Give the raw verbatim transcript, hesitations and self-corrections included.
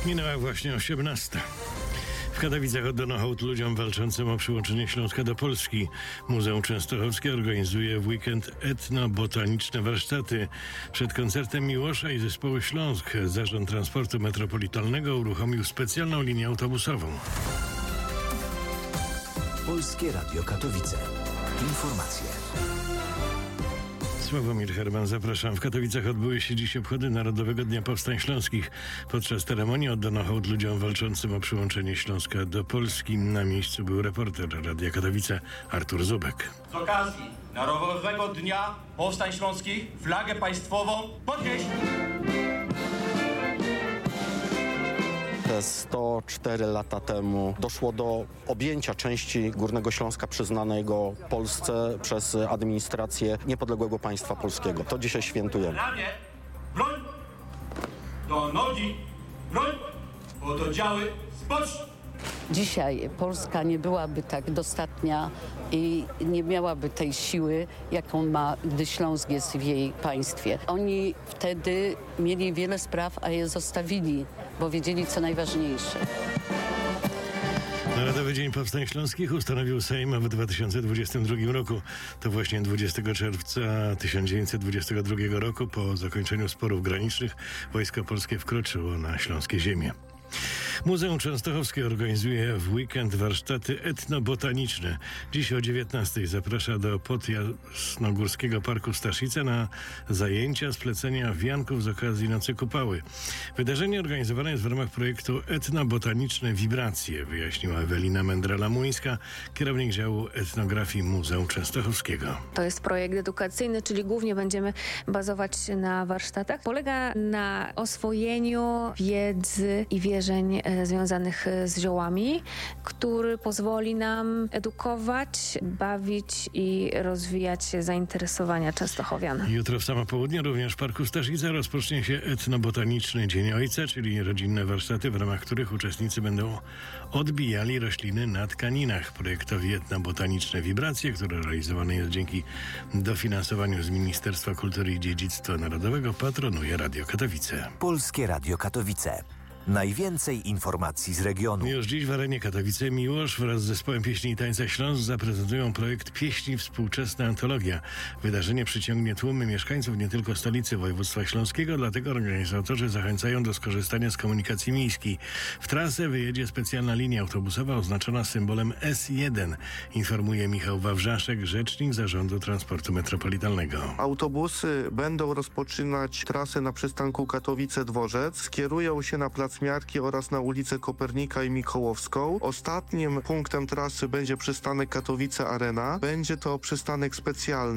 Minęła właśnie osiemnasta. W Katowicach oddano hołd ludziom walczącym o przyłączenie Śląska do Polski. Muzeum Częstochowskie organizuje w weekend etnobotaniczne warsztaty. Przed koncertem Miłosza i zespołu Śląsk Zarząd Transportu Metropolitalnego uruchomił specjalną linię autobusową. Polskie Radio Katowice. Informacje. Sławomir Herman, zapraszam. W Katowicach odbyły się dziś obchody Narodowego Dnia Powstań Śląskich. Podczas ceremonii oddano hołd ludziom walczącym o przyłączenie Śląska do Polski. Na miejscu był reporter Radia Katowice Artur Zubek. Z okazji Narodowego Dnia Powstań Śląskich flagę państwową podnieść! Te sto cztery lata temu doszło do objęcia części Górnego Śląska przyznanego Polsce przez administrację niepodległego państwa polskiego. To dzisiaj świętujemy. Ramię, broń! Do nogi, broń! Pododdziały, spocznij! Dzisiaj Polska nie byłaby tak dostatnia i nie miałaby tej siły, jaką ma, gdy Śląsk jest w jej państwie. Oni wtedy mieli wiele spraw, a je zostawili, bo wiedzieli, co najważniejsze. Narodowy Dzień Powstań Śląskich ustanowił Sejm w dwa tysiące dwudziestym drugim roku. To właśnie dwudziestego czerwca tysiąc dziewięćset dwudziestego drugiego roku po zakończeniu sporów granicznych Wojsko Polskie wkroczyło na śląskie ziemie. Muzeum Częstochowskie organizuje w weekend warsztaty etnobotaniczne. Dziś o dziewiętnastej zaprasza do Podjasnogórskiego Parku Staszice na zajęcia z plecenia wianków z okazji Nocy Kupały. Wydarzenie organizowane jest w ramach projektu Etnobotaniczne Wibracje, wyjaśniła Ewelina Mędrala-Muńska, kierownik działu etnografii Muzeum Częstochowskiego. To jest projekt edukacyjny, czyli głównie będziemy bazować na warsztatach. Polega na oswojeniu wiedzy i wierzeń związanych z ziołami, który pozwoli nam edukować, bawić i rozwijać zainteresowania częstochowian. Jutro w samo południe również w Parku Staszica rozpocznie się etnobotaniczny Dzień Ojca, czyli rodzinne warsztaty, w ramach których uczestnicy będą odbijali rośliny na tkaninach. Projektowi Etnobotaniczne Wibracje, które realizowane jest dzięki dofinansowaniu z Ministerstwa Kultury i Dziedzictwa Narodowego, patronuje Radio Katowice. Polskie Radio Katowice. Najwięcej informacji z regionu. Już dziś w arenie Katowice Miłosz wraz z zespołem pieśni i tańca Śląsk zaprezentują projekt Pieśni Współczesna Antologia. Wydarzenie przyciągnie tłumy mieszkańców nie tylko stolicy województwa śląskiego, dlatego organizatorzy zachęcają do skorzystania z komunikacji miejskiej. W trasę wyjedzie specjalna linia autobusowa oznaczona symbolem S jeden, informuje Michał Wawrzaszek, rzecznik Zarządu Transportu Metropolitalnego. Autobusy będą rozpoczynać trasę na przystanku Katowice-Dworzec, skierują się na plac Miarki oraz na ulicę Kopernika i Mikołowską. Ostatnim punktem trasy będzie przystanek Katowice Arena. Będzie to przystanek specjalny.